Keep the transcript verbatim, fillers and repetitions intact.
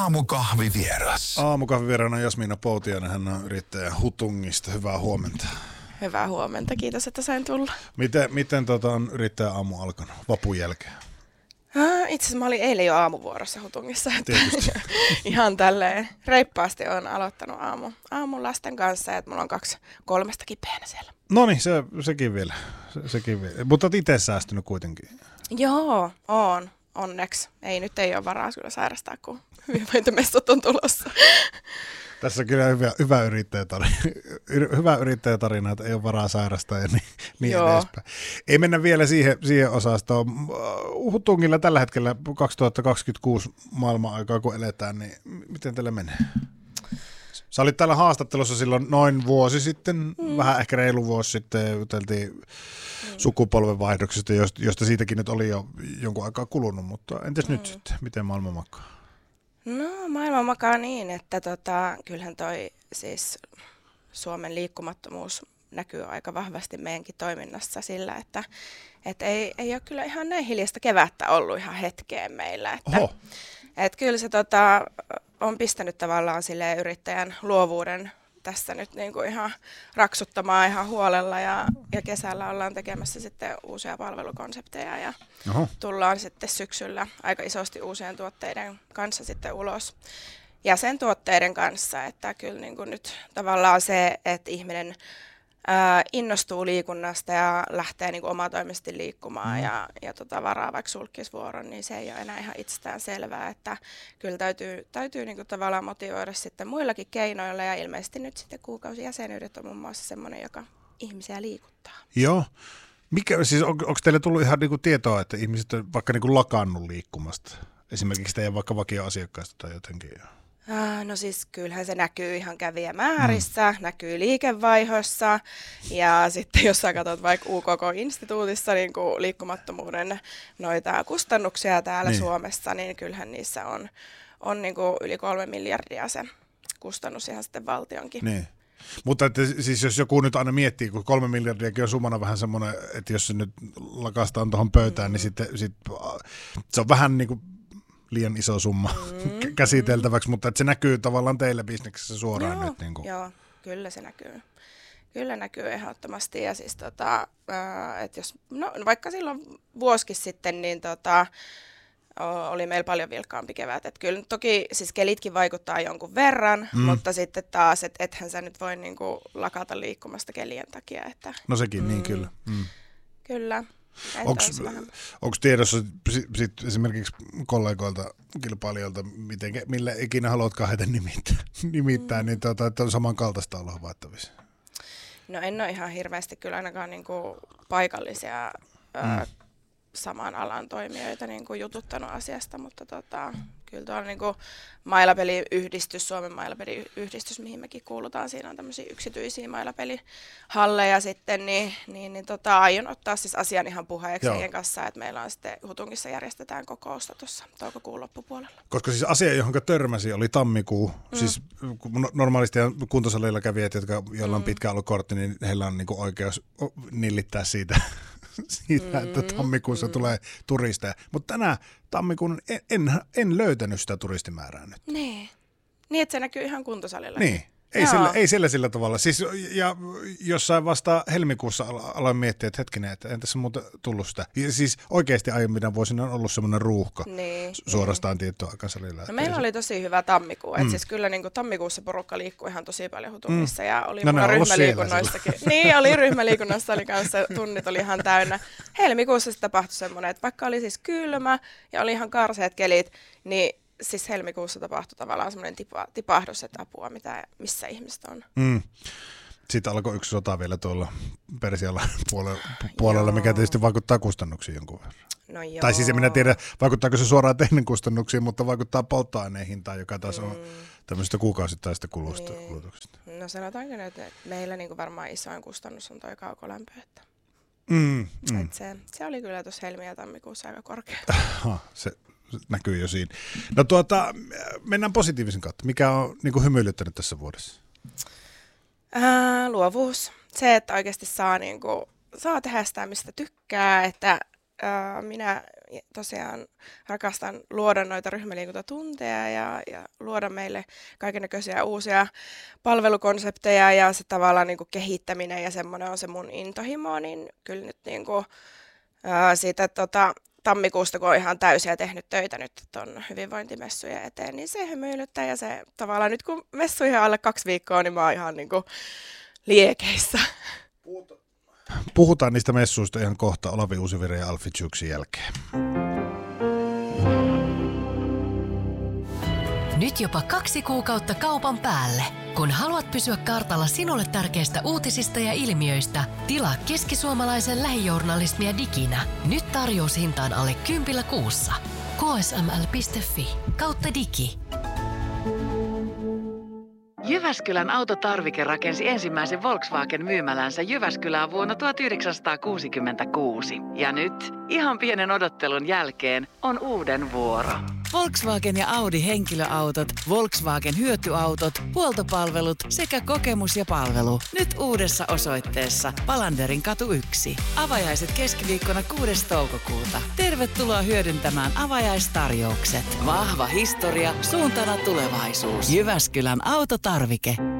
Aamukahvivieras. Aamukahvivieraana Jasmiina Poutiainen, hän on yrittäjä Hutungista. Hyvää huomenta. Hyvää huomenta, kiitos, että sain tulla. Miten, miten tota on yrittäjä aamu alkanut vapun jälkeen? Itse asiassa mä olin eilen jo aamuvuorossa Hutungissa. Tietysti. Ihan tälleen reippaasti olen aloittanut aamu, aamun lasten kanssa, että mulla on kaksi kolmesta kipeänä siellä. No niin, se, sekin vielä. Se, sekin vielä. Mutta olet itse säästynyt kuitenkin. Joo, on. Onneksi. Ei nyt ei ole varaa kyllä sairastaa, kun hyvinvointimessut on tulossa. Tässä on kyllä hyvä, hyvä, yrittäjätarina, hyvä yrittäjätarina, että ei ole varaa sairastaa ja niin, niin edespäin. Ei mennä vielä siihen, siihen osastoon. Hutungilla tällä hetkellä kaksituhattakaksikymmentäkuusi maailman-aikaa, kun eletään, niin miten teillä menee? Sä olit täällä haastattelussa silloin noin vuosi sitten, mm. vähän ehkä reilu vuosi sitten, juteltiin mm. sukupolvenvaihdoksesta, josta siitäkin nyt oli jo jonkun aikaa kulunut, mutta entäs mm. nyt sitten, miten maailma makaa? No maailma makaa niin, että tota, kyllähän toi siis Suomen liikkumattomuus näkyy aika vahvasti meidänkin toiminnassa sillä, että et ei, ei ole kyllä ihan näin hiljaista kevättä ollut ihan hetkeen meillä. Että, et kyllä se tota, on pistänyt tavallaan silleen yrittäjän luovuuden tässä nyt niinku ihan raksuttamaan ihan huolella ja, ja kesällä ollaan tekemässä sitten uusia palvelukonsepteja ja Oho. tullaan sitten syksyllä aika isosti uusien tuotteiden kanssa sitten ulos. Ja sen tuotteiden kanssa, että kyllä niinku nyt tavallaan se, että ihminen ää, innostuu liikunnasta ja lähtee niinku omatoimisesti liikkumaan mm. ja, ja tota varaa vaikka sulkisvuoron, niin se ei ole enää ihan itsestään selvää, että kyllä täytyy, täytyy niinku tavallaan motivoida sitten muillakin keinoilla ja ilmeisesti nyt sitten kuukausijäsenyydet on muun muassa semmoinen, joka ihmisiä liikuttaa. Joo. Mikä, siis on, onko teille tullut ihan niinku tietoa, että ihmiset on vaikka niinku lakannut liikkumasta? Esimerkiksi teidän vaikka vakioasiakkaista tai jotenkin? No siis kyllähän se näkyy ihan kävijämäärissä, mm. näkyy liikevaihossa ja sitten jos sä katsot vaikka U K K-instituutissa niin kuin liikkumattomuuden noita kustannuksia täällä niin. Suomessa, niin kyllähän niissä on, on niin kuin yli kolme miljardia se kustannus ihan sitten valtionkin. Niin. Mutta että, siis jos joku nyt aina miettii, kun kolme miljardiakin on summana vähän semmoinen, että jos se nyt lakastaan tuohon pöytään, mm. niin sitten sit, se on vähän niin kuin liian iso summa mm, käsiteltäväksi, mm. mutta että se näkyy tavallaan teille bisneksessä suoraan joo, nyt. Niin kuin. Joo, kyllä se näkyy. Kyllä näkyy ehdottomasti. Ja siis tota, että jos, no, vaikka silloin vuosikin sitten, niin tota, oli meillä paljon vilkkaampi kevät. Et kyllä toki siis kelitkin vaikuttaa jonkun verran, mm. mutta sitten taas, että ethän sä nyt voi niinku lakata liikkumasta kelien takia. Että, no sekin, mm, niin kyllä. Mm. Kyllä. Onko tiedossa sit, sit esimerkiksi kollegoilta, kilpailijoilta, miten, millä ikinä haluatkaan heitä nimittää, nimittää mm. niin tuota, että on samankaltaista olla havaittavissa? No en ole ihan hirveästi kyllä ainakaan niinku paikallisia mm. ö, saman alan toimijoita niinku jututtanut asiasta, mutta tota, kyllä tuolla niinku mailapeliyhdistys, Suomen mailapeliyhdistys, mihin mekin kuulutaan, siinä on tämmöisiä yksityisiä mailapelihalleja sitten, niin, niin, niin tota, aion ottaa siis asian ihan puheeksi heidän kanssa, että meillä on sitten Hutungissa järjestetään kokousta tuossa toukokuun loppupuolella. Koska siis asia, johon törmäsi, oli tammikuu, mm. siis normaalisti kuntosalilla kävijät, jotka, joilla on mm. pitkä ollut kortti, niin heillä on niinku oikeus nillittää siitä. siitä, mm, että tammikuussa mm. tulee turisteja. Mutta tänä tammikuun en, en, en löytänyt sitä turistimäärää nyt. Niin, niin että se näkyy ihan kuntosalilla. Niin, ei sillä, ei sillä sillä tavalla. Siis, ja jossain vasta helmikuussa aloin miettiä, että hetkinen, että en tässä muuta tullut sitä. Ja siis oikeasti aiemmina vuosina on ollut semmoinen ruuhka niin, suorastaan niin. Tiettyä aikaa salilla. No meillä oli tosi hyvä tammikuu. Mm. Et siis kyllä niin kuin tammikuussa porukka liikkui ihan tosi paljon Hutungissa. Mm. Ja oli no, mulla ryhmäliikunnoistakin. Niin, oli ryhmäliikunnassa oli kanssa, tunnit oli ihan täynnä. Helmikuussa sitten tapahtui semmoinen, että vaikka oli siis kylmä ja oli ihan karseat kelit, niin siis helmikuussa tapahtui tavallaan semmoinen tipa, tipahdus, että apua, mitä, missä ihmiset on. Mm. Sitten alkoi yksi sota vielä tuolla Persialla puolella, puolella mikä tietysti vaikuttaa kustannuksiin jonkun verran. No joo. Tai siis en minä tiedä, vaikuttaako se suoraan teidän kustannuksiin, mutta vaikuttaa polttoaineen hintaan, joka taas on mm. tämmöistä kuukausittaista kulusta, niin. kulutuksesta. No sanotaanko nyt, että meillä niinku varmaan isoin kustannus on toi kaukolämpö. Että mm, mm. Et se, se oli kyllä tuossa helmi- ja tammikuussa aika korkea. se näkyy jo siinä. No tuota, mennään positiivisen kautta. Mikä on niin kuin hymyilyttänyt tässä vuodessa? Ää, luovuus. Se, että oikeasti saa, niin kuin, saa tehdä sitä, mistä tykkää. Että ää, minä tosiaan rakastan luoda noita ryhmäliikuntatunteja ja, ja luoda meille kaikennäköisiä uusia palvelukonsepteja ja se tavallaan niin kuin kehittäminen ja semmoinen on se mun intohimo, niin kyllä nyt niin kuin, ää, siitä tota, tammikuusta, kun on ihan täysiä tehnyt töitä nyt tuon hyvinvointimessujen eteen, niin se hymyilyttää ja se tavallaan nyt kun messuihin alle kaksi viikkoa, niin mä oon ihan niin kuin liekeissä. Puhutaan niistä messuista ihan kohta Olavi Uusivire ja Alfie Juksin jälkeen. Nyt jopa kaksi kuukautta kaupan päälle. Kun haluat pysyä kartalla sinulle tärkeistä uutisista ja ilmiöistä, tilaa keskisuomalaisen lähijournalismia diginä. Nyt tarjoushintaan alle kympillä kuussa. k s m l piste f i kautta digi. Jyväskylän autotarvike rakensi ensimmäisen Volkswagen-myymälänsä Jyväskylään vuonna tuhatyhdeksänsataakuusikymmentäkuusi. Ja nyt, ihan pienen odottelun jälkeen, on uuden vuoro. Volkswagen ja Audi henkilöautot, Volkswagen hyötyautot, huoltopalvelut sekä kokemus ja palvelu. Nyt uudessa osoitteessa Palanderin katu yksi. Avajaiset keskiviikkona kuudes toukokuuta. Tervetuloa hyödyntämään avajaistarjoukset. Vahva historia, suuntana tulevaisuus. Jyväskylän autotarvike